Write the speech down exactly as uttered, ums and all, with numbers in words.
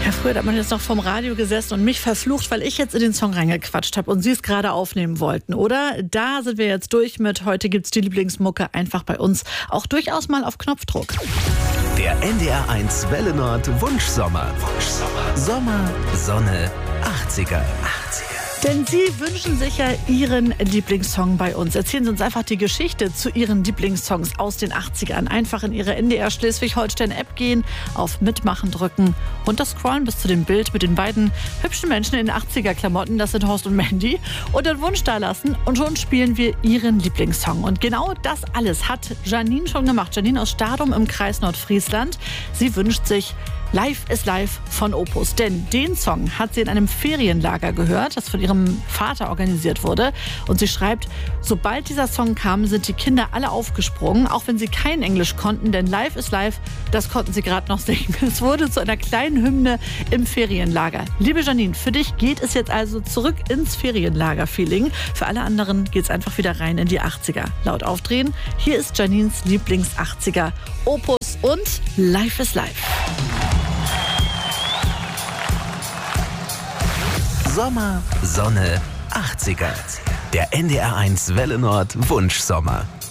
Ja, früher hat man jetzt noch vorm Radio gesessen und mich verflucht, weil ich jetzt in den Song reingequatscht habe und Sie es gerade aufnehmen wollten, oder? Da sind wir jetzt durch mit. Heute gibt's die Lieblingsmucke einfach bei uns. Auch durchaus mal auf Knopfdruck. Der N D R eins Welle Nord Wunschsommer. Wunschsommer. Sommer, Sonne, achtziger. achtziger. Denn Sie wünschen sich ja Ihren Lieblingssong bei uns. Erzählen Sie uns einfach die Geschichte zu Ihren Lieblingssongs aus den achtzigern. Einfach in Ihre N D R Schleswig-Holstein-App gehen, auf Mitmachen drücken, runterscrollen bis zu dem Bild mit den beiden hübschen Menschen in achtziger-Klamotten. Das sind Horst und Mandy. Und den Wunsch da lassen und schon spielen wir Ihren Lieblingssong. Und genau das alles hat Janine schon gemacht. Janine aus Stadum im Kreis Nordfriesland. Sie wünscht sich Live is Live von Opus. Denn den Song hat sie in einem Ferienlager gehört, das von ihrem Vater organisiert wurde. Und sie schreibt, sobald dieser Song kam, sind die Kinder alle aufgesprungen, auch wenn sie kein Englisch konnten, denn Live is Live, das konnten sie gerade noch singen. Es wurde zu einer kleinen Hymne im Ferienlager. Liebe Janine, für dich geht es jetzt also zurück ins Ferienlager-Feeling. Für alle anderen geht es einfach wieder rein in die achtziger. Laut aufdrehen, hier ist Janines Lieblings-achtziger Opus und Live is Live. Sommer, Sonne, achtziger. Der N D R eins Welle Nord Wunschsommer.